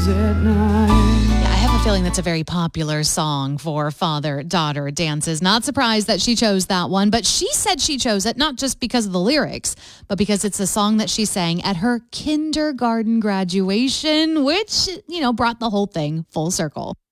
at night. I have a feeling that's a very popular song for father-daughter dances. Not surprised that she chose that one, but she said she chose it not just because of the lyrics, but because it's a song that she sang at her kindergarten graduation, which, brought the whole thing full circle.